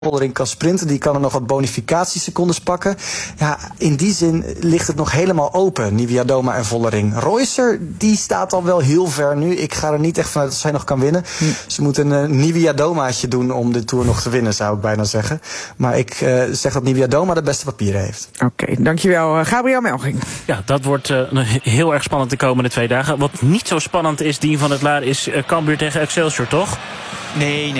Vollering kan sprinten, die kan er nog wat bonificatiesecondes pakken. Ja, in die zin ligt het nog helemaal open, Niewiadoma en Vollering. Reusser, die staat al wel heel ver nu. Ik ga er niet echt vanuit dat zij nog kan winnen. Ze moeten een Niewiadomaatje doen om de Tour nog te winnen, zou ik bijna zeggen. Maar ik zeg dat Niewiadoma de beste papieren heeft. Oké, dankjewel. Gabriel Melging. Ja, dat wordt heel erg spannend de komende 2 dagen. Wat niet zo spannend is, Dien van het Laar, is Cambuur tegen Excelsior, toch? Nee.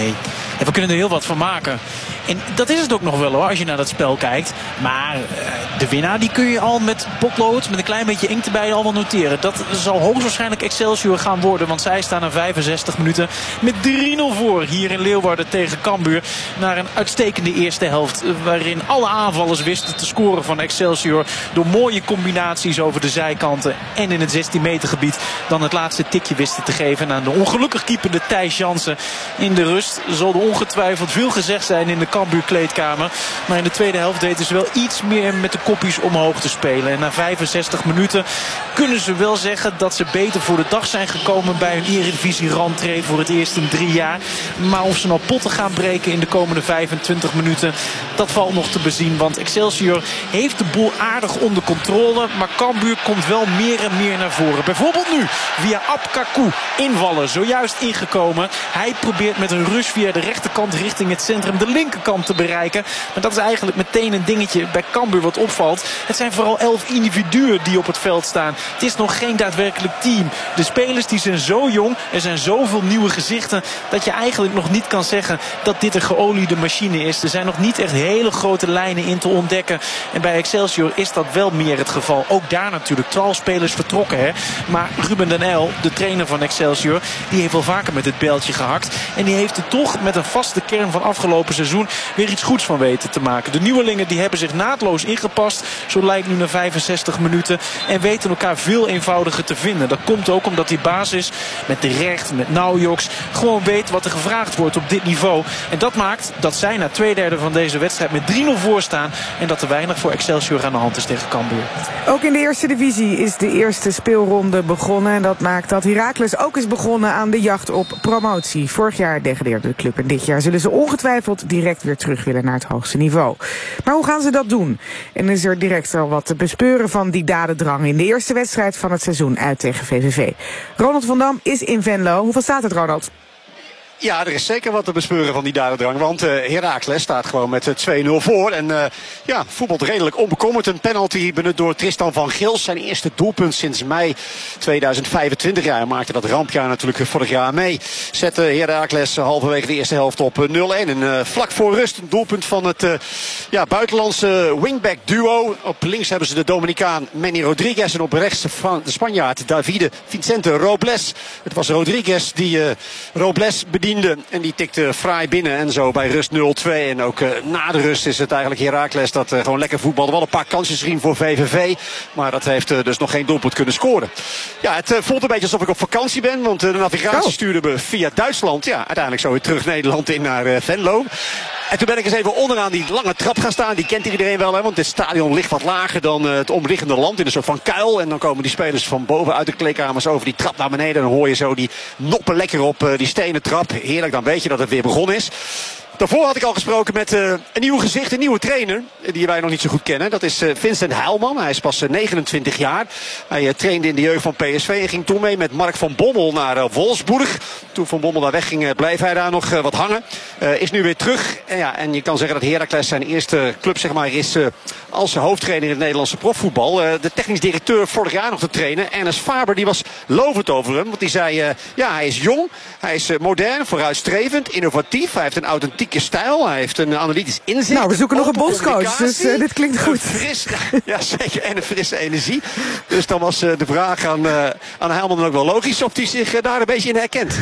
En we kunnen er heel wat van maken. En dat is het ook nog wel hoor, als je naar dat spel kijkt. Maar de winnaar die kun je al met potlood, met een klein beetje inkt erbij al wel noteren. Dat zal hoogstwaarschijnlijk Excelsior gaan worden. Want zij staan na 65 minuten met 3-0 voor hier in Leeuwarden tegen Cambuur. Naar een uitstekende eerste helft. Waarin alle aanvallers wisten te scoren van Excelsior. Door mooie combinaties over de zijkanten. En in het 16 meter gebied dan het laatste tikje wisten te geven. En aan de ongelukkig keepende Thijs Jansen in de rust. Zal er ongetwijfeld veel gezegd zijn in de Cambuur kleedkamer. Maar in de tweede helft deden ze wel iets meer met de kopjes omhoog te spelen. En na 65 minuten kunnen ze wel zeggen dat ze beter voor de dag zijn gekomen bij hun Eredivisie-rentree voor het eerst in 3 jaar. Maar of ze nou potten gaan breken in de komende 25 minuten, dat valt nog te bezien. Want Excelsior heeft de boel aardig onder controle. Maar Cambuur komt wel meer en meer naar voren. Bijvoorbeeld nu via Abkaku invallen. Zojuist ingekomen. Hij probeert met een rush via de rechterkant richting het centrum de linkerkant te bereiken. Maar dat is eigenlijk meteen een dingetje bij Cambuur wat opvalt. Het zijn vooral 11 individuen die op het veld staan. Het is nog geen daadwerkelijk team. De spelers die zijn zo jong. Er zijn zoveel nieuwe gezichten dat je eigenlijk nog niet kan zeggen dat dit een geoliede machine is. Er zijn nog niet echt hele grote lijnen in te ontdekken. En bij Excelsior is dat wel meer het geval. Ook daar natuurlijk 12 spelers vertrokken. Hè? Maar Ruben den Uyl, de trainer van Excelsior, die heeft wel vaker met het bijltje gehakt. En die heeft er toch met een vaste kern van afgelopen seizoen weer iets goeds van weten te maken. De nieuwelingen die hebben zich naadloos ingepast. Zo lijkt nu na 65 minuten. En weten elkaar veel eenvoudiger te vinden. Dat komt ook omdat die basis met de recht, met Naujoks, gewoon weet wat er gevraagd wordt op dit niveau. En dat maakt dat zij na 2/3 van deze wedstrijd met 3-0 voor staan. En dat er weinig voor Excelsior aan de hand is tegen Cambuur. Ook in de eerste divisie is de eerste speelronde begonnen. En dat maakt dat Heracles ook is begonnen aan de jacht op promotie. Vorig jaar degradeerde de club en dit jaar zullen ze ongetwijfeld direct weer terug willen naar het hoogste niveau. Maar hoe gaan ze dat doen? En is er direct al wat te bespeuren van die dadendrang in de eerste wedstrijd van het seizoen uit tegen VVV. Ronald van Dam is in Venlo. Hoeveel staat het, Ronald? Ja, er is zeker wat te bespeuren van die dadendrang. Want Heracles staat gewoon met 2-0 voor. En voetbalt redelijk onbekommerd. Een penalty benut door Tristan van Gils. Zijn eerste doelpunt sinds mei 2025. Ja, hij maakte dat rampjaar natuurlijk vorig jaar mee. Zette Heracles halverwege de eerste helft op 0-1. En vlak voor rust een doelpunt van het buitenlandse wingback duo. Op links hebben ze de Dominicaan Manny Rodriguez. En op rechts de Spanjaard Davide Vicente Robles. Het was Rodriguez die Robles bediende. En die tikte fraai binnen. En zo bij rust 0-2. En ook na de rust is het eigenlijk Heracles dat gewoon lekker voetbalde. Wel een paar kansjes gezien voor VVV. Maar dat heeft dus nog geen doelpunt kunnen scoren. Ja, het voelt een beetje alsof ik op vakantie ben. Want de navigatie stuurde me via Duitsland. Ja, uiteindelijk zo weer terug Nederland in naar Venlo. En toen ben ik eens even onderaan die lange trap gaan staan. Die kent iedereen wel, hè? Want dit stadion ligt wat lager dan het omliggende land. In een soort van kuil. En dan komen die spelers van boven uit de kleedkamers over die trap naar beneden. En dan hoor je zo die noppen lekker op die stenen trap. Heerlijk, dan weet je dat het weer begonnen is. Daarvoor had ik al gesproken met een nieuw gezicht, een nieuwe trainer. Die wij nog niet zo goed kennen. Dat is Vincent Heilman. Hij is pas 29 jaar. Hij trainde in de jeugd van PSV. En ging toen mee met Mark van Bommel naar Wolfsburg. Toen Van Bommel daar wegging, bleef hij daar nog wat hangen. Is nu weer terug. En je kan zeggen dat Heracles zijn eerste club zeg maar, is als hoofdtrainer in het Nederlandse profvoetbal. De technisch directeur vorig jaar nog te trainen. Ernest Faber die was lovend over hem. Want die zei, hij is jong. Hij is modern, vooruitstrevend, innovatief. Hij heeft een authentieke stijl. Hij heeft een analytisch inzicht. Nou, we zoeken nog een bondscoach, dus dit klinkt goed. Fris, ja, zeker. En een frisse energie. Dus dan was de vraag aan Heilman dan ook wel logisch of hij zich daar een beetje in herkent.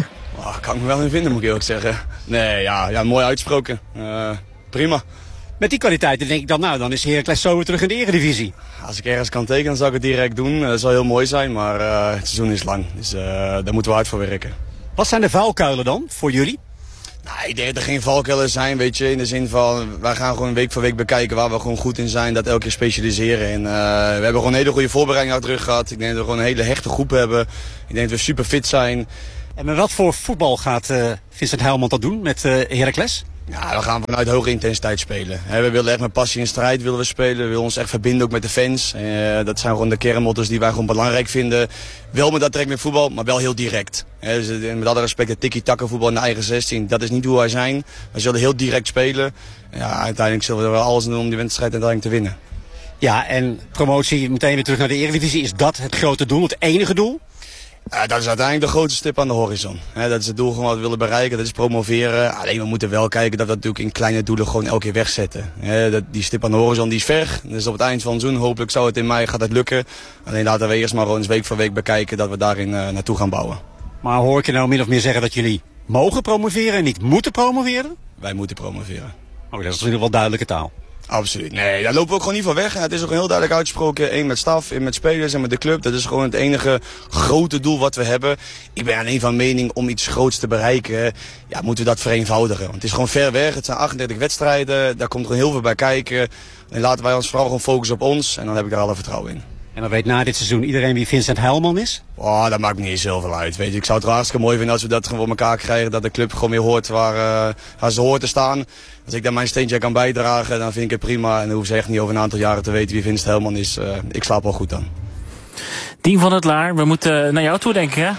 Kan ik me wel in vinden, moet ik eerlijk zeggen. Nee, ja mooi uitgesproken. Prima. Met die kwaliteiten denk ik dan is Heracles zo weer terug in de Eredivisie. Als ik ergens kan tekenen, zou ik het direct doen. Dat zou heel mooi zijn, maar het seizoen is lang. Dus daar moeten we hard voor werken. Wat zijn de valkuilen dan voor jullie? Nou, ik denk dat er geen valkuilen zijn, weet je. In de zin van, wij gaan gewoon week voor week bekijken waar we gewoon goed in zijn. Dat elke keer specialiseren. En we hebben gewoon een hele goede voorbereiding achter de rug gehad. Ik denk dat we gewoon een hele hechte groep hebben. Ik denk dat we super fit zijn. En met wat voor voetbal gaat Vincent Heilman dat doen met Heracles? Ja, we gaan vanuit hoge intensiteit spelen. We willen echt met passie en strijd willen we spelen. We willen ons echt verbinden ook met de fans. Dat zijn gewoon de kernmotto's die wij gewoon belangrijk vinden. Wel met aantrekkelijk voetbal, maar wel heel direct. Dus met alle respect, de tiki-taka voetbal in de eigen 16, dat is niet hoe wij zijn. We zullen heel direct spelen. Ja, uiteindelijk zullen we wel alles doen om die wedstrijd uiteindelijk te winnen. Ja, en promotie meteen weer terug naar de Eredivisie. Is dat het grote doel, het enige doel? Dat is uiteindelijk de grootste stip aan de horizon. Dat is het doel wat we willen bereiken, dat is promoveren. Alleen we moeten wel kijken dat we dat natuurlijk in kleine doelen gewoon elke keer wegzetten. Die stip aan de horizon die is ver. Dus op het eind van het seizoen hopelijk zou het in mei gaat het lukken. Alleen laten we eerst maar gewoon eens week voor week bekijken dat we daarin naartoe gaan bouwen. Maar hoor ik je nou min of meer zeggen dat jullie mogen promoveren en niet moeten promoveren? Wij moeten promoveren. Oh, dat is natuurlijk wel duidelijke taal. Absoluut. Nee, daar lopen we ook gewoon niet van weg. Het is ook heel duidelijk uitgesproken. 1 met staf, 1 met spelers en met de club. Dat is gewoon het enige grote doel wat we hebben. Ik ben alleen van mening om iets groots te bereiken. Ja, moeten we dat vereenvoudigen. Want het is gewoon ver weg. Het zijn 38 wedstrijden. Daar komt gewoon heel veel bij kijken. En laten wij ons vooral gewoon focussen op ons. En dan heb ik daar alle vertrouwen in. En dan weet na dit seizoen iedereen wie Vincent Heilman is? Oh, dat maakt me niet zoveel uit. Weet je, ik zou het wel hartstikke mooi vinden als we dat gewoon voor elkaar krijgen. Dat de club gewoon weer hoort waar ze hoort te staan. Als ik daar mijn steentje kan bijdragen, dan vind ik het prima. En dan hoeven ze echt niet over een aantal jaren te weten wie Vincent Heilman is. Ik slaap wel goed dan. Dien van het Laar, we moeten naar jou toe denken, hè? Er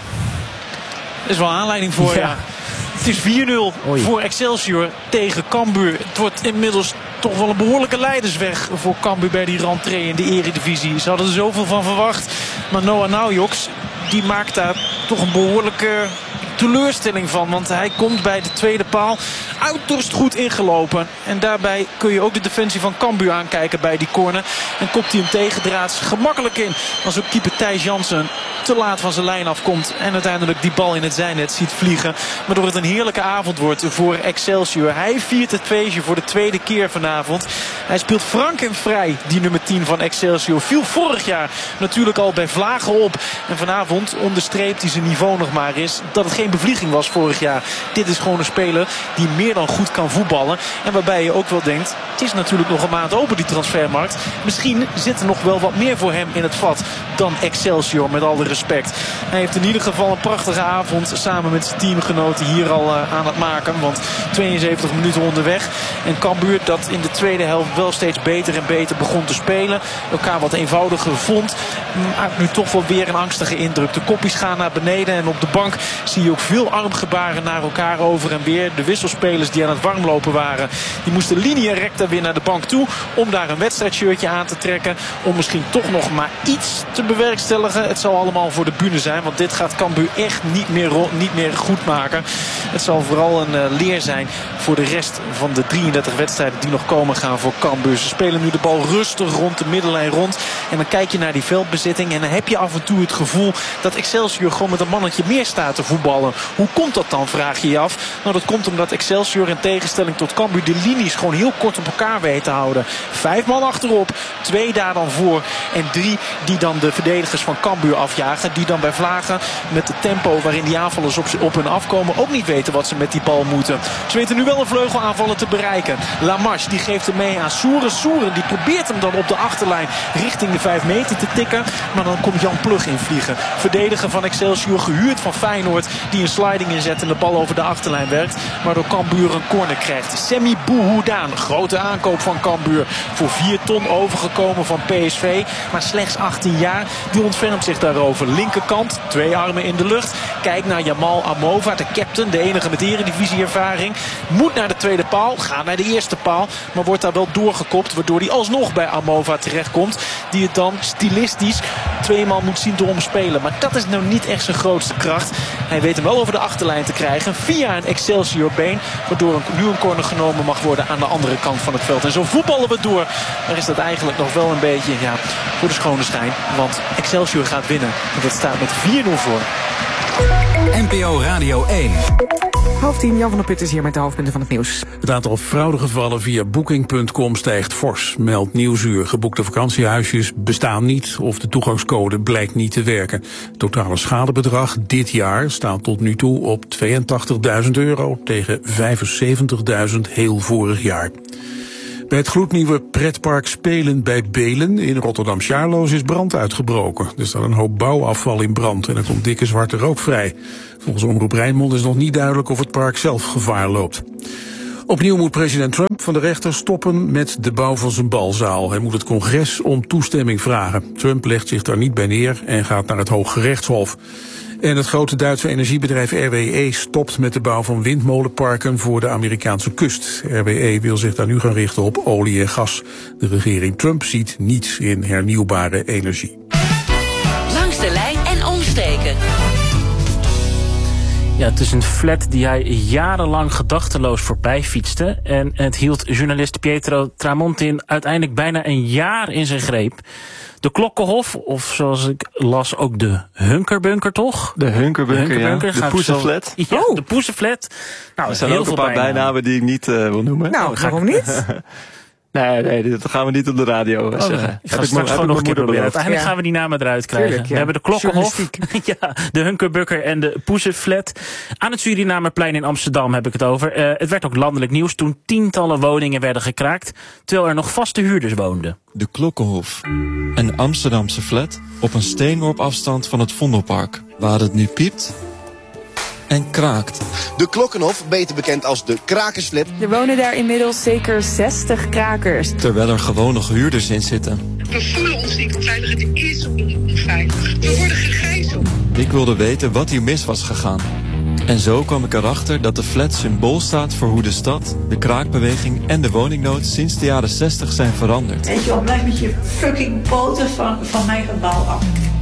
is wel aanleiding voor, ja. Het is 4-0 voor Excelsior tegen Cambuur. Het wordt inmiddels toch wel een behoorlijke leidersweg voor Cambuur bij die rentree in de Eredivisie. Ze hadden er zoveel van verwacht. Maar Noah Naujoks, die maakt daar toch een behoorlijke teleurstelling van. Want hij komt bij de tweede paal uiterst goed ingelopen. En daarbij kun je ook de defensie van Cambuur aankijken bij die corner. En kopt hij hem tegendraads gemakkelijk in. Als ook keeper Thijs Jansen te laat van zijn lijn afkomt. En uiteindelijk die bal in het zijnet ziet vliegen. Waardoor het een heerlijke avond wordt voor Excelsior. Hij viert het feestje voor de tweede keer vanavond. Hij speelt frank en vrij, die nummer 10 van Excelsior. Viel vorig jaar natuurlijk al bij Vlagen op. En vanavond onderstreept hij zijn niveau nog maar eens. Dat het geen bevlieging was vorig jaar. Dit is gewoon een speler die meer dan goed kan voetballen. En waarbij je ook wel denkt, het is natuurlijk nog een maand open die transfermarkt. Misschien zit er nog wel wat meer voor hem in het vat dan Excelsior, met alle respect. Hij heeft in ieder geval een prachtige avond samen met zijn teamgenoten hier al aan het maken. Want 72 minuten onderweg. En Cambuur dat in de tweede helft wel steeds beter en beter begon te spelen. Elkaar wat eenvoudiger vond. Maar nu toch wel weer een angstige indruk. De koppies gaan naar beneden en op de bank zie je ook veel armgebaren naar elkaar over en weer. De wisselspelers die aan het warmlopen waren, die moesten linea recta weer naar de bank toe om daar een wedstrijdshirtje aan te trekken. Om misschien toch nog maar iets te bewerkstelligen. Het zal allemaal voor de bühne zijn, want dit gaat Cambuur echt niet meer goed maken. Het zal vooral een leer zijn voor de rest van de 33 wedstrijden die nog komen gaan voor Cambuur. Ze spelen nu de bal rustig rond de middenlijn rond. En dan kijk je naar die veldbezitting en dan heb je af en toe het gevoel dat Excelsior gewoon met een mannetje meer staat te voetballen. Hoe komt dat dan, vraag je je af? Nou, dat komt omdat Excelsior in tegenstelling tot Cambuur de linies gewoon heel kort op elkaar weet te houden. 5 man achterop, 2 daar dan voor en 3 die dan de verdedigers van Cambuur afjagen. Die dan bij Vlagen met het tempo waarin die aanvallers op hun afkomen ook niet weten wat ze met die bal moeten. Ze weten nu wel een vleugelaanvallen te bereiken. Lamarche die geeft hem mee aan Soeren. Soeren die probeert hem dan op de achterlijn richting de 5 meter te tikken. Maar dan komt Jan Plug invliegen. Verdediger van Excelsior, gehuurd van Feyenoord, die een sliding inzet en de bal over de achterlijn werkt. Waardoor Cambuur een corner krijgt. Semi Bouhoudaan, grote aankoop van Cambuur. Voor 4 ton overgekomen van PSV. Maar slechts 18 jaar. Die ontfermt zich daarover. Linkerkant, 2 armen in de lucht. Kijk naar Jamal Amova, de captain. De enige met eredivisie-ervaring. Moet naar de tweede paal. Gaat naar de eerste paal. Maar wordt daar wel doorgekopt. Waardoor hij alsnog bij Amova terechtkomt. Die het dan stilistisch 2 man moet zien te omspelen. Maar dat is nou niet echt zijn grootste kracht. Hij weet hem wel over de achterlijn te krijgen. Via een Excelsior-been. Waardoor nu een corner genomen mag worden aan de andere kant van het veld. En zo voetballen we door. Maar is dat eigenlijk nog wel een beetje voor de schone schijn. Want Excelsior gaat winnen. Want het staat met 4-0 voor. NPO Radio 1. 9:30, Jan van der Putten is hier met de hoofdpunten van het nieuws. Het aantal fraudegevallen via Booking.com stijgt fors, meldt Nieuwsuur. Geboekte vakantiehuisjes bestaan niet of de toegangscode blijkt niet te werken. Het totale schadebedrag dit jaar staat tot nu toe op €82.000 tegen €75.000 heel vorig jaar. Bij het gloednieuwe pretpark Spelen bij Belen in Rotterdam-Sjaarloos is brand uitgebroken. Er staat een hoop bouwafval in brand en er komt dikke zwarte rook vrij. Volgens Omroep Rijnmond is nog niet duidelijk of het park zelf gevaar loopt. Opnieuw moet president Trump van de rechter stoppen met de bouw van zijn balzaal. Hij moet het congres om toestemming vragen. Trump legt zich daar niet bij neer en gaat naar het Hooggerechtshof. En het grote Duitse energiebedrijf RWE stopt met de bouw van windmolenparken voor de Amerikaanse kust. RWE wil zich daar nu gaan richten op olie en gas. De regering Trump ziet niets in hernieuwbare energie. Langs de lijn en omsteken. Ja, het is een flat die hij jarenlang gedachteloos voorbij fietste. En het hield journalist Pietro Tramontin uiteindelijk bijna een jaar in zijn greep. De Klokkenhof, of zoals ik las ook de Hunkerbunker, toch? De Hunkerbunker, ja. De Poezenflat. Ja, de Poezenflat. Nou, er zijn ook een paar bijnamen die ik niet wil noemen. Nou, waarom niet? Nee, dat gaan we niet op de radio zeggen. Ik ga straks gewoon nog een keer proberen. Uiteindelijk gaan we die namen eruit krijgen. Tuurlijk, ja. We hebben de Klokkenhof, ja, de Hunkerbunker en de Poezenflat. Aan het Surinamerplein in Amsterdam heb ik het over. Het werd ook landelijk nieuws toen tientallen woningen werden gekraakt, terwijl er nog vaste huurders woonden. De Klokkenhof. Een Amsterdamse flat op een steenworp afstand van het Vondelpark, waar het nu piept en kraakt. De Klokkenhof, beter bekend als de Krakersflat. Er wonen daar inmiddels zeker 60 krakers. Terwijl er gewoon nog huurders in zitten. We voelen ons niet onveilig, het is onveilig. We worden gegijzeld. Ik wilde weten wat hier mis was gegaan. En zo kwam ik erachter dat de flat symbool staat voor hoe de stad, de kraakbeweging en de woningnood sinds de jaren 60 zijn veranderd. Weet je wel, blijf met je fucking poten van mijn gebouw af.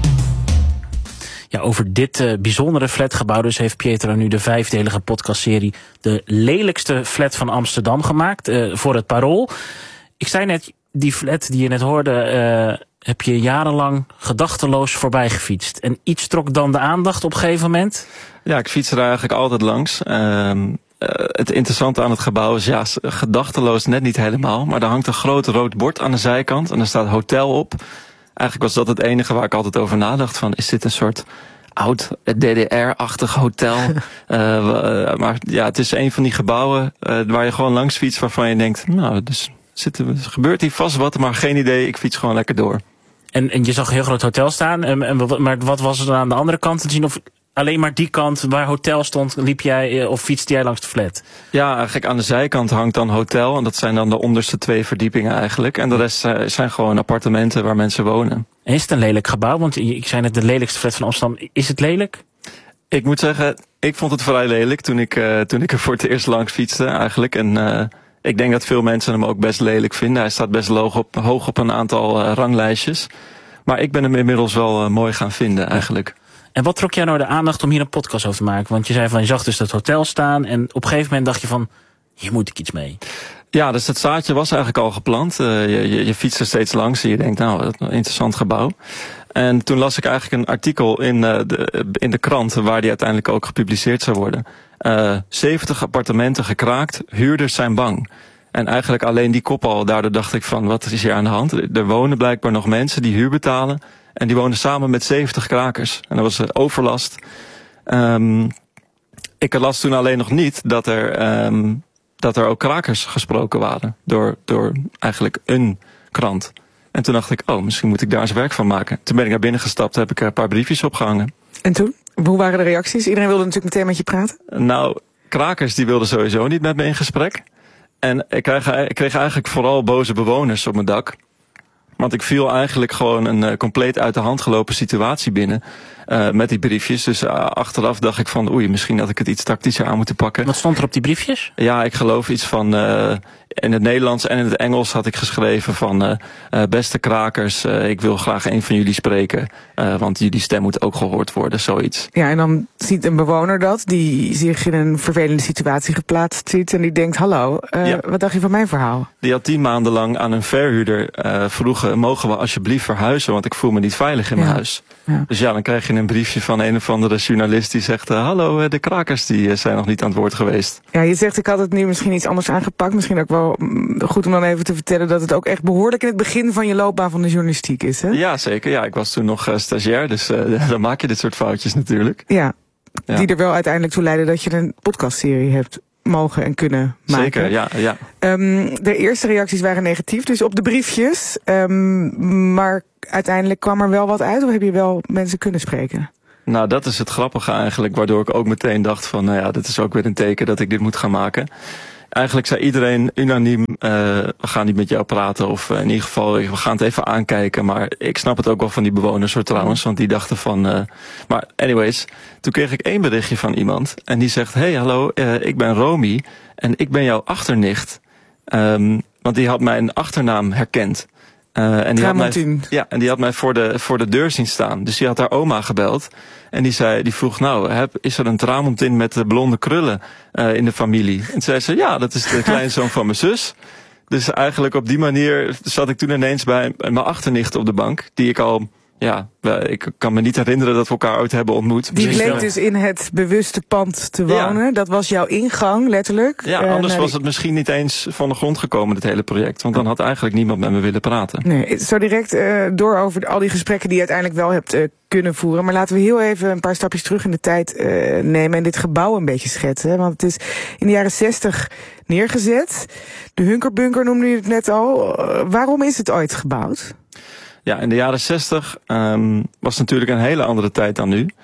Ja, over dit bijzondere flatgebouw dus heeft Pietro nu de 5-delige podcastserie De lelijkste flat van Amsterdam gemaakt voor het Parool. Ik zei net, die flat die je net hoorde, heb je jarenlang gedachteloos voorbij gefietst. En iets trok dan de aandacht op een gegeven moment? Ja, ik fiets er eigenlijk altijd langs. Het interessante aan het gebouw is, ja, gedachteloos net niet helemaal. Maar er hangt een groot rood bord aan de zijkant en er staat hotel op. Eigenlijk was dat het enige waar ik altijd over nadacht. Van, is dit een soort oud DDR-achtig hotel? Maar ja, het is een van die gebouwen waar je gewoon langs fietst, waarvan je denkt, nou, dus gebeurt hier vast wat, maar geen idee, ik fiets gewoon lekker door. En je zag een heel groot hotel staan, maar wat was er dan aan de andere kant te zien? Of alleen maar die kant waar hotel stond, liep jij of fietste jij langs de flat? Ja, eigenlijk aan de zijkant hangt dan hotel. En dat zijn dan de onderste 2 verdiepingen eigenlijk. En de rest zijn gewoon appartementen waar mensen wonen. En is het een lelijk gebouw? Want ik zei net de lelijkste flat van Amsterdam. Is het lelijk? Ik moet zeggen, ik vond het vrij lelijk toen ik er voor het eerst langs fietste eigenlijk. En ik denk dat veel mensen hem ook best lelijk vinden. Hij staat best hoog op een aantal ranglijstjes. Maar ik ben hem inmiddels wel mooi gaan vinden eigenlijk. En wat trok jij nou de aandacht om hier een podcast over te maken? Want je zei van, je zag dus dat hotel staan en op een gegeven moment dacht je van, hier moet ik iets mee. Ja, dus het zaadje was eigenlijk al geplant. Je fietst er steeds langs en je denkt, nou, wat een interessant gebouw. En toen las ik eigenlijk een artikel in de krant waar die uiteindelijk ook gepubliceerd zou worden. 70 appartementen gekraakt, huurders zijn bang. En eigenlijk alleen die kop al, daardoor dacht ik van, wat is hier aan de hand? Er wonen blijkbaar nog mensen die huur betalen. En die wonen samen met 70 krakers. En dat was overlast. Ik las toen alleen nog niet dat er ook krakers gesproken waren. Door eigenlijk een krant. En toen dacht ik, misschien moet ik daar eens werk van maken. Toen ben ik naar binnen gestapt, heb ik een paar briefjes opgehangen. En toen? Hoe waren de reacties? Iedereen wilde natuurlijk meteen met je praten. Nou, krakers die wilden sowieso niet met me in gesprek. En ik kreeg eigenlijk vooral boze bewoners op mijn dak. Want ik viel eigenlijk gewoon een compleet uit de hand gelopen situatie binnen. Met die briefjes. Dus achteraf dacht ik van, misschien had ik het iets tactischer aan moeten pakken. Wat stond er op die briefjes? Ja, ik geloof iets van, in het Nederlands en in het Engels had ik geschreven van, beste krakers, ik wil graag een van jullie spreken. Want jullie stem moet ook gehoord worden, zoiets. Ja, en dan ziet een bewoner dat, die zich in een vervelende situatie geplaatst ziet. En die denkt, hallo, wat dacht je van mijn verhaal? Die had 10 maanden lang aan een verhuurder vroegen, mogen we alsjeblieft verhuizen? Want ik voel me niet veilig in mijn huis. Ja. Dus ja, dan krijg je een briefje van een of andere journalist die zegt, hallo, de krakers die zijn nog niet aan het woord geweest. Ja, je zegt, ik had het nu misschien iets anders aangepakt. Misschien ook wel goed om dan even te vertellen dat het ook echt behoorlijk in het begin van je loopbaan van de journalistiek is, hè? Ja, zeker. Ja, ik was toen nog stagiair, dus dan maak je dit soort foutjes natuurlijk. Ja, die er wel uiteindelijk toe leiden dat je een podcastserie hebt mogen en kunnen maken. Zeker, ja. De eerste reacties waren negatief, dus op de briefjes. Maar uiteindelijk kwam er wel wat uit, of heb je wel mensen kunnen spreken? Nou, dat is het grappige eigenlijk, waardoor ik ook meteen dacht van, dit is ook weer een teken dat ik dit moet gaan maken. eigenlijk zei iedereen unaniem, we gaan niet met jou praten. Of in ieder geval, we gaan het even aankijken. Maar ik snap het ook wel van die bewoners hoor trouwens. Want die dachten van... maar anyways, toen kreeg ik 1 berichtje van iemand. En die zegt, hey hallo, ik ben Romy. En ik ben jouw achternicht. Want die had mijn achternaam herkend. En die had mij voor de deur zien staan. Dus die had haar oma gebeld. En die vroeg, is er een Tramontin met de blonde krullen in de familie? En toen zei ze, ja, dat is de kleinzoon van mijn zus. Dus eigenlijk op die manier zat ik toen ineens bij mijn achternicht op de bank. Die ik al... Ja, ik kan me niet herinneren dat we elkaar ooit hebben ontmoet. Die bleek dus in het bewuste pand te wonen. Ja. Dat was jouw ingang, letterlijk. Ja, anders was het misschien niet eens van de grond gekomen, dit hele project. Want dan had eigenlijk niemand met me willen praten. Nee, zo direct door over al die gesprekken die je uiteindelijk wel hebt kunnen voeren. Maar laten we heel even een paar stapjes terug in de tijd nemen en dit gebouw een beetje schetsen. Want het is in de jaren 60 neergezet. De Hunkerbunker noemde je het net al. Waarom is het ooit gebouwd? Ja, in de jaren 60 was natuurlijk een hele andere tijd dan nu.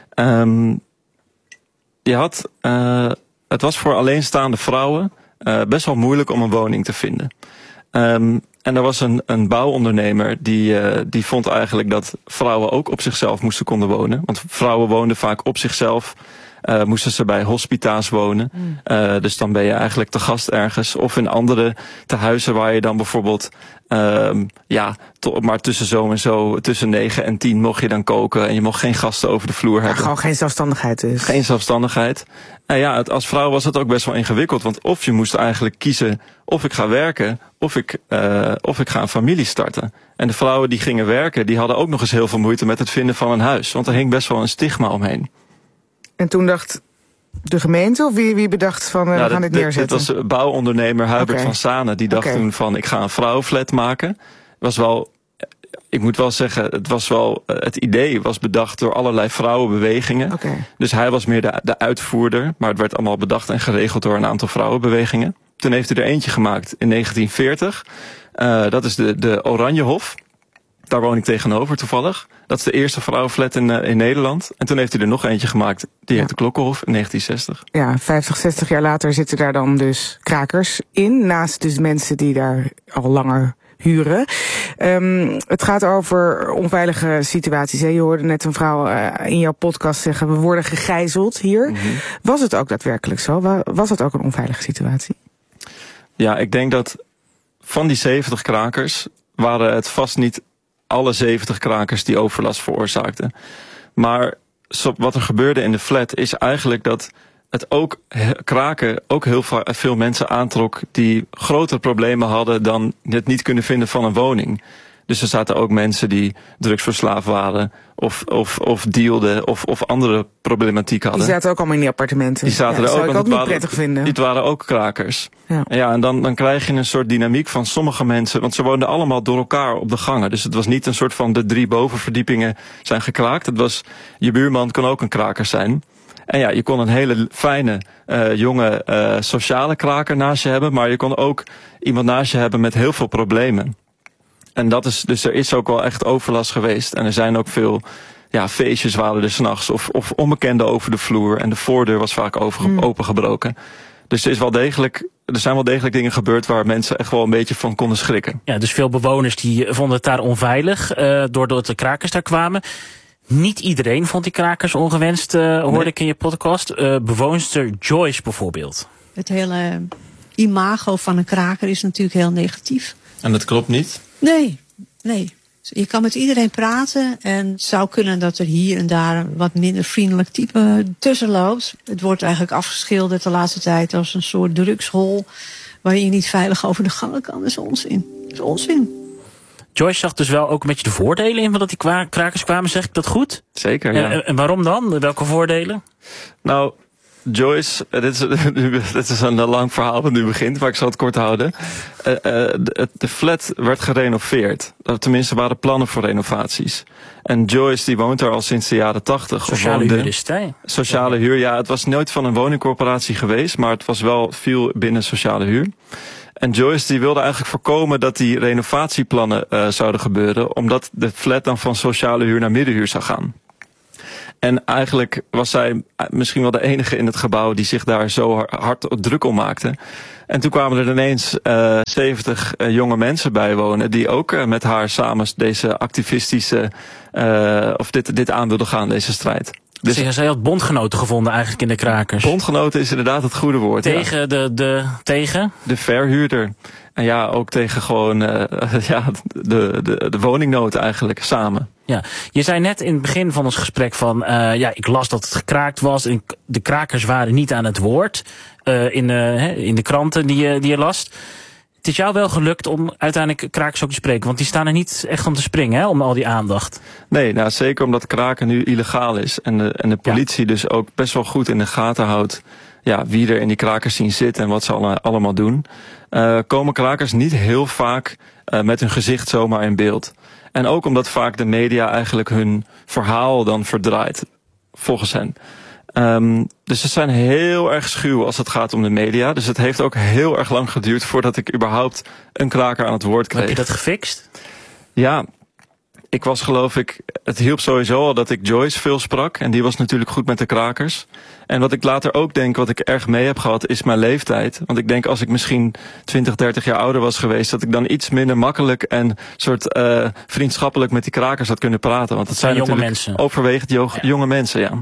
Het was voor alleenstaande vrouwen best wel moeilijk om een woning te vinden. En er was een bouwondernemer die vond eigenlijk dat vrouwen ook op zichzelf moesten konden wonen. Want vrouwen woonden vaak op zichzelf. Moesten ze bij hospita's wonen. Dus dan ben je eigenlijk te gast ergens. Of in andere tehuizen waar je dan bijvoorbeeld... maar tussen zo en zo, tussen 9 en 10 mocht je dan koken. En je mocht geen gasten over de vloer hebben. Gewoon geen zelfstandigheid dus. Geen zelfstandigheid. En ja, als vrouw was het ook best wel ingewikkeld. Want of je moest eigenlijk kiezen of ik ga werken... of ik ga een familie starten. En de vrouwen die gingen werken, die hadden ook nog eens heel veel moeite met het vinden van een huis. Want er hing best wel een stigma omheen. En toen dacht de gemeente of wie bedacht van we gaan dit neerzetten? Dit was bouwondernemer Hubert van Sanen. Die dacht toen van ik ga een vrouwenflat maken. Was wel, ik moet wel zeggen, het idee was bedacht door allerlei vrouwenbewegingen. Dus hij was meer de uitvoerder. Maar het werd allemaal bedacht en geregeld door een aantal vrouwenbewegingen. Toen heeft hij er eentje gemaakt in 1940. Dat is de Oranjehof. Daar woon ik tegenover toevallig. Dat is de eerste vrouwenflat in Nederland. En toen heeft hij er nog eentje gemaakt. Die heet de Klokkenhof in 1960. Ja, 50, 60 jaar later zitten daar dan dus krakers in. Naast dus mensen die daar al langer huren. Het gaat over onveilige situaties. Hè? Je hoorde net een vrouw in jouw podcast zeggen... we worden gegijzeld hier. Mm-hmm. Was het ook daadwerkelijk zo? Was het ook een onveilige situatie? Ja, ik denk dat van die 70 krakers... waren het vast niet alle 70 krakers die overlast veroorzaakten. Maar wat er gebeurde in de flat is eigenlijk dat het ook kraken ook heel veel mensen aantrok die grotere problemen hadden dan het niet kunnen vinden van een woning. Dus er zaten ook mensen die drugsverslaafd waren of dealden of andere problematiek hadden. Die zaten ook allemaal in die appartementen. Die zaten er ook, zou ik ook niet prettig vinden. Het waren ook krakers. Ja, en dan krijg je een soort dynamiek van sommige mensen, want ze woonden allemaal door elkaar op de gangen. Dus het was niet een soort van de 3 bovenverdiepingen zijn gekraakt. Het was, je buurman kon ook een kraker zijn. En ja, je kon een hele fijne, jonge, sociale kraker naast je hebben, maar je kon ook iemand naast je hebben met heel veel problemen. En dat is, dus er is ook wel echt overlast geweest. En er zijn ook veel feestjes waren er 's nachts of onbekenden over de vloer. En de voordeur was vaak opengebroken. Dus er zijn wel degelijk dingen gebeurd waar mensen echt wel een beetje van konden schrikken. Ja, dus veel bewoners die vonden het daar onveilig doordat de krakers daar kwamen. Niet iedereen vond die krakers ongewenst, hoorde ik in je podcast. Bewoonster Joyce bijvoorbeeld. Het hele imago van een kraker is natuurlijk heel negatief. En dat klopt niet? Nee. Je kan met iedereen praten en het zou kunnen dat er hier en daar een wat minder vriendelijk type tussen loopt. Het wordt eigenlijk afgeschilderd de laatste tijd als een soort drugshol waarin je niet veilig over de gangen kan. Dat is onzin. Joyce zag dus wel ook een beetje de voordelen in van dat die krakers kwamen, zeg ik dat goed? Zeker, ja. En waarom dan? Welke voordelen? Nou, Joyce, dit is een lang verhaal wat nu begint, maar ik zal het kort houden. De flat werd gerenoveerd. Tenminste, waren plannen voor renovaties. En Joyce die woont daar al sinds de jaren 80. Sociale huur is het, Sociale huur, ja. Het was nooit van een woningcorporatie geweest, maar het was wel veel binnen sociale huur. En Joyce die wilde eigenlijk voorkomen dat die renovatieplannen zouden gebeuren, omdat de flat dan van sociale huur naar middenhuur zou gaan. En eigenlijk was zij misschien wel de enige in het gebouw die zich daar zo hard druk om maakte. En toen kwamen er ineens 70 jonge mensen bij wonen die ook met haar samen deze activistische, of dit aan wilden gaan, deze strijd. Dus zij had bondgenoten gevonden eigenlijk in de krakers. Bondgenoten is inderdaad het goede woord. Tegen tegen? De verhuurder. En ja, ook tegen gewoon de woningnood eigenlijk, samen. Ja, je zei net in het begin van ons gesprek van, ik las dat het gekraakt was. En de krakers waren niet aan het woord in de kranten die je las. Het is jou wel gelukt om uiteindelijk krakers ook te spreken. Want die staan er niet echt om te springen, hè, om al die aandacht. Nee, nou zeker omdat kraken nu illegaal is. En de politie dus ook best wel goed in de gaten houdt wie er in die krakers zien zit en wat ze allemaal doen. Komen krakers niet heel vaak met hun gezicht zomaar in beeld. En ook omdat vaak de media eigenlijk hun verhaal dan verdraait, volgens hen. Dus ze zijn heel erg schuw als het gaat om de media. Dus het heeft ook heel erg lang geduurd voordat ik überhaupt een kraker aan het woord kreeg. Heb je dat gefixt? Ja, ik was het hielp sowieso al dat ik Joyce veel sprak. En die was natuurlijk goed met de krakers. En wat ik later ook denk, wat ik erg mee heb gehad, is mijn leeftijd. Want ik denk als ik misschien 20, 30 jaar ouder was geweest, dat ik dan iets minder makkelijk en soort vriendschappelijk met die krakers had kunnen praten. Want het zijn jonge natuurlijk mensen. Overwegend jonge mensen, ja.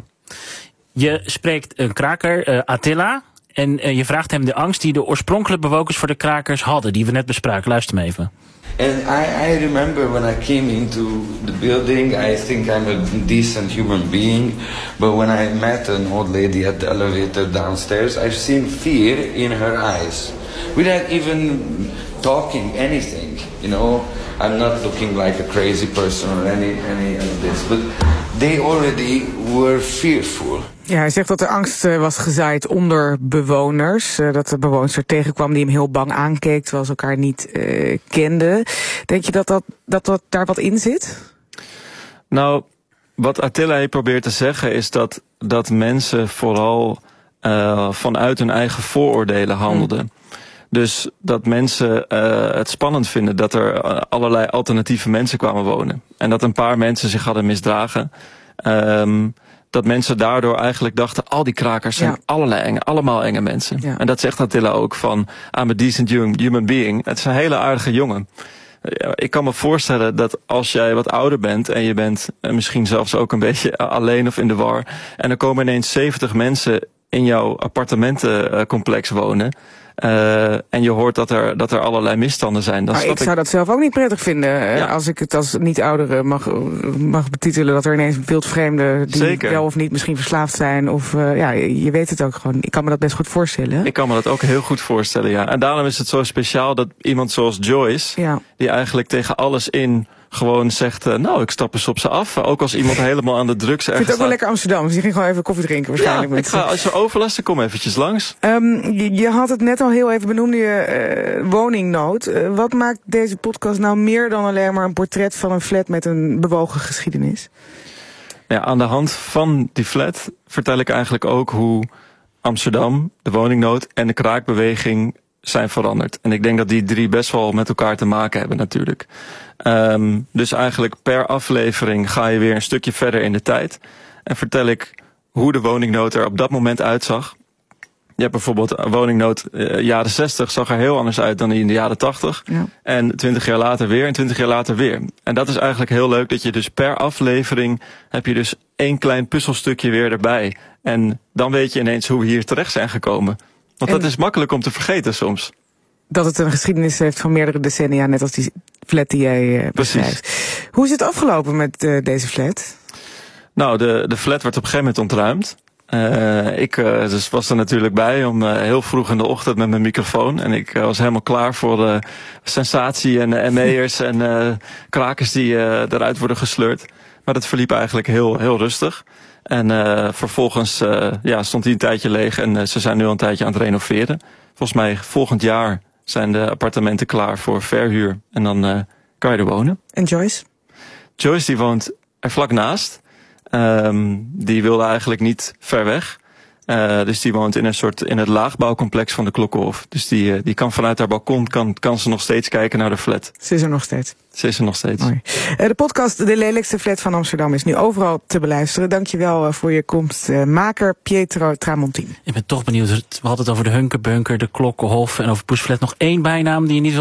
Je spreekt een kraker, Attila, en je vraagt hem de angst die de oorspronkelijke bewoners voor de krakers hadden, die we net bespraken. Luister hem even. And I remember when I came into the building, I think I'm a decent human being, but when I met an old lady at the elevator downstairs, I've seen fear in her eyes, without even talking anything, I'm not looking like a crazy person or any of this, but they already were fearful. Ja, hij zegt dat er angst was gezaaid onder bewoners. Dat de bewoners er tegenkwam die hem heel bang aankeek, terwijl ze elkaar niet kenden. Denk je dat daar wat in zit? Nou, wat Attila probeert te zeggen is dat mensen vooral vanuit hun eigen vooroordelen handelden. Dus dat mensen het spannend vinden dat er allerlei alternatieve mensen kwamen wonen. En dat een paar mensen zich hadden misdragen. Dat mensen daardoor eigenlijk dachten, al die krakers zijn allemaal enge mensen. Ja. En dat zegt Attila ook van, I'm a decent human being. Het is een hele aardige jongen. Ik kan me voorstellen dat als jij wat ouder bent en je bent misschien zelfs ook een beetje alleen of in de war, en er komen ineens 70 mensen in jouw appartementencomplex wonen, en je hoort dat er allerlei misstanden zijn. Dan ik zou dat zelf ook niet prettig vinden. Als ik het als niet-ouderen mag betitelen, dat er ineens wildvreemden die wel of niet misschien verslaafd zijn. Of je weet het ook gewoon. Ik kan me dat best goed voorstellen. Ik kan me dat ook heel goed voorstellen, ja. En daarom is het zo speciaal dat iemand zoals Joyce, die eigenlijk tegen alles in gewoon zegt, ik stap eens op ze af. Ook als iemand helemaal aan de drugs ergens. Ik vind het ook wel lekker Amsterdam. Dus je ging gewoon even koffie drinken waarschijnlijk. Ja, als je overlast, dan kom eventjes langs. Je had het net al heel even benoemd, je woningnood. Wat maakt deze podcast nou meer dan alleen maar een portret van een flat met een bewogen geschiedenis? Ja, aan de hand van die flat vertel ik eigenlijk ook hoe Amsterdam, de woningnood en de kraakbeweging zijn veranderd. En ik denk dat die drie best wel met elkaar te maken hebben natuurlijk. Dus eigenlijk per aflevering ga je weer een stukje verder in de tijd. En vertel ik hoe de woningnood er op dat moment uitzag. Je hebt bijvoorbeeld een woningnood, jaren 60 zag er heel anders uit dan die in de jaren 80. Ja. En 20 jaar later weer en 20 jaar later weer. En dat is eigenlijk heel leuk, dat je dus per aflevering heb je dus één klein puzzelstukje weer erbij. En dan weet je ineens hoe we hier terecht zijn gekomen. Want dat is makkelijk om te vergeten soms. Dat het een geschiedenis heeft van meerdere decennia, net als die flat die jij beschrijft. Hoe is het afgelopen met deze flat? Nou, de flat werd op een gegeven moment ontruimd. Ik dus was er natuurlijk bij om heel vroeg in de ochtend met mijn microfoon. En ik was helemaal klaar voor sensatie en ME'ers en krakers die eruit worden gesleurd. Maar dat verliep eigenlijk heel rustig. En vervolgens stond hij een tijdje leeg en ze zijn nu al een tijdje aan het renoveren. Volgens mij volgend jaar zijn de appartementen klaar voor verhuur. En dan kan je er wonen. En Joyce? Joyce die woont er vlak naast. Die wilde eigenlijk niet ver weg. Dus die woont in het laagbouwcomplex van de Klokkenhof. Dus die kan vanuit haar balkon kan ze nog steeds kijken naar de flat. Ze is er nog steeds. Ze is er nog steeds. Mooi. De podcast De Lelijkste Flat van Amsterdam is nu overal te beluisteren. Dankjewel voor je komst, maker Pietro Tramontin. Ik ben toch benieuwd. We hadden het over de Hunkerbunker, de Klokkenhof en over Poesflat. Nog één bijnaam die je niet wil